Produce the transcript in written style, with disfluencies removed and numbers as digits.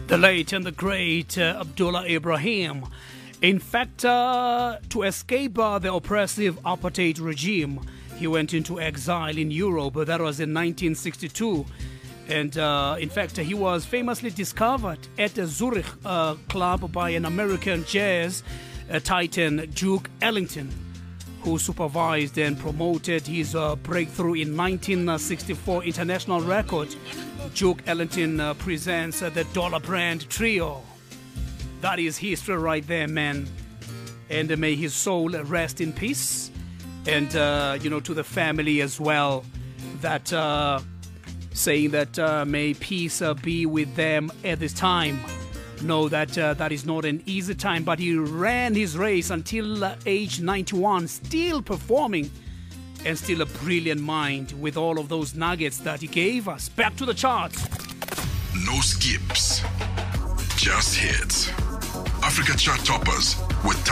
The late and the great Abdullah Ibrahim. In fact, to escape the oppressive apartheid regime, he went into exile in Europe. That was in 1962. And in fact, he was famously discovered at a Zurich club by an American jazz titan, Duke Ellington, who supervised and promoted his breakthrough in 1964 international record. Duke Ellington presents the Dollar Brand Trio. That is history right there, man. And may his soul rest in peace. And, to the family as well, that saying that may peace be with them at this time. Know that that is not an easy time, but he ran his race until age 91, still performing and still a brilliant mind with all of those nuggets that he gave us. Back to the charts. No skips, just hits. Africa Chart Toppers with